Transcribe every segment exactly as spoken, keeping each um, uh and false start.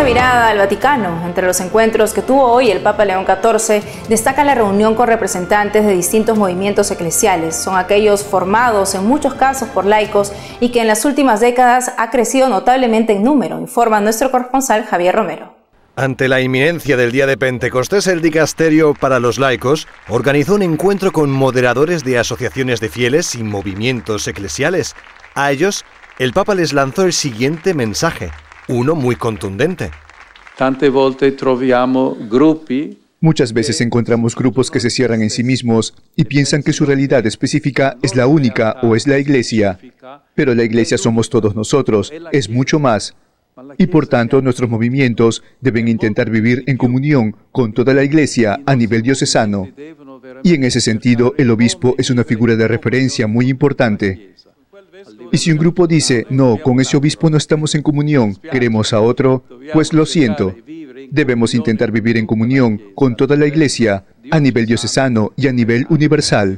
la mirada al Vaticano. Entre los encuentros que tuvo hoy el Papa León catorce, destaca la reunión con representantes de distintos movimientos eclesiales. Son aquellos formados en muchos casos por laicos y que en las últimas décadas ha crecido notablemente en número, informa nuestro corresponsal Javier Romero. Ante la inminencia del día de Pentecostés, el Dicasterio para los Laicos organizó un encuentro con moderadores de asociaciones de fieles y movimientos eclesiales. A ellos, el Papa les lanzó el siguiente mensaje, uno muy contundente. Tante volte troviamo gruppi. Muchas veces encontramos grupos que se cierran en sí mismos y piensan que su realidad específica es la única o es la Iglesia. Pero la Iglesia somos todos nosotros, es mucho más. Y por tanto, nuestros movimientos deben intentar vivir en comunión con toda la Iglesia a nivel diocesano. Y en ese sentido, el obispo es una figura de referencia muy importante. Y si un grupo dice, no, con ese obispo no estamos en comunión, queremos a otro, pues lo siento. Debemos intentar vivir en comunión con toda la Iglesia a nivel diocesano y a nivel universal.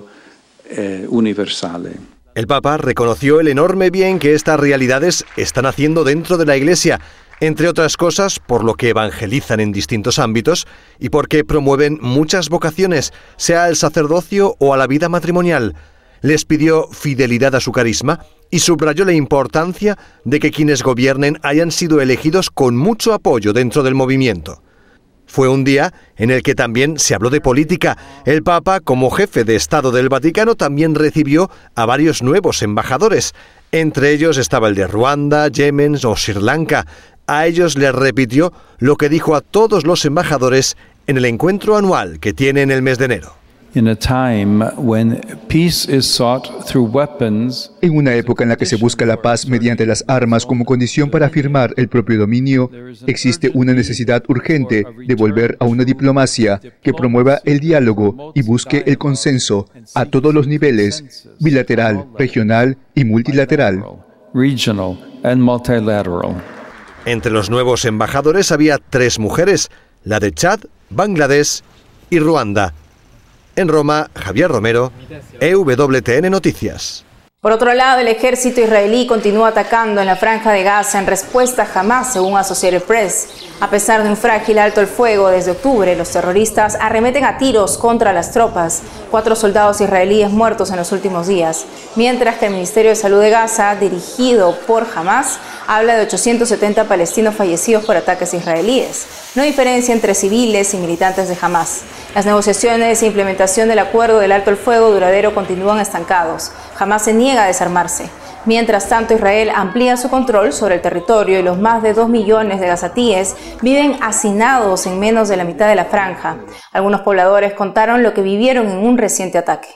El Papa reconoció el enorme bien que estas realidades están haciendo dentro de la Iglesia, entre otras cosas por lo que evangelizan en distintos ámbitos y porque promueven muchas vocaciones, sea al sacerdocio o a la vida matrimonial. Les pidió fidelidad a su carisma y subrayó la importancia de que quienes gobiernen hayan sido elegidos con mucho apoyo dentro del movimiento. Fue un día en el que también se habló de política. El Papa, como jefe de Estado del Vaticano, también recibió a varios nuevos embajadores. Entre ellos estaba el de Ruanda, Yemen o Sri Lanka. A ellos les repitió lo que dijo a todos los embajadores en el encuentro anual que tiene en el mes de enero. In a time when peace is sought through weapons, en una época en la que se busca la paz mediante las armas como condición para afirmar el propio dominio, existe una necesidad urgente de volver a una diplomacia que promueva el diálogo y busque el consenso a todos los niveles, bilateral, regional y multilateral. Regional and multilateral. Entre los nuevos embajadores había tres mujeres, la de Chad, Bangladesh y Ruanda. En Roma, Javier Romero, E W T N Noticias. Por otro lado, el ejército israelí continúa atacando en la franja de Gaza en respuesta a Hamas, según Associated Press. A pesar de un frágil alto el fuego desde octubre, los terroristas arremeten a tiros contra las tropas. Cuatro soldados israelíes muertos en los últimos días, mientras que el Ministerio de Salud de Gaza, dirigido por Hamas, habla de ochocientos setenta palestinos fallecidos por ataques israelíes. No hay diferencia entre civiles y militantes de Hamas. Las negociaciones e implementación del acuerdo del alto el fuego duradero continúan estancados. Hamas se niega a desarmarse. Mientras tanto, Israel amplía su control sobre el territorio y los más de dos millones de gazatíes viven hacinados en menos de la mitad de la franja. Algunos pobladores contaron lo que vivieron en un reciente ataque.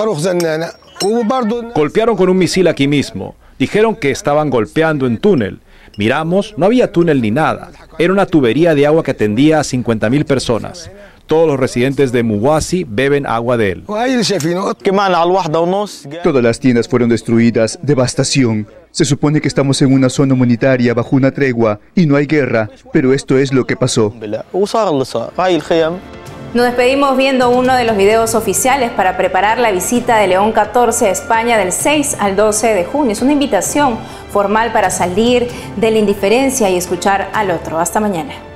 Golpearon con un misil aquí mismo. Dijeron que estaban golpeando en túnel. Miramos, no había túnel ni nada. Era una tubería de agua que atendía a cincuenta mil personas. Todos los residentes de Muwasi beben agua de él. Todas las tiendas fueron destruidas, devastación. Se supone que estamos en una zona humanitaria bajo una tregua y no hay guerra, pero esto es lo que pasó. Nos despedimos viendo uno de los videos oficiales para preparar la visita de León catorce a España del seis al doce de junio. Es una invitación formal para salir de la indiferencia y escuchar al otro. Hasta mañana.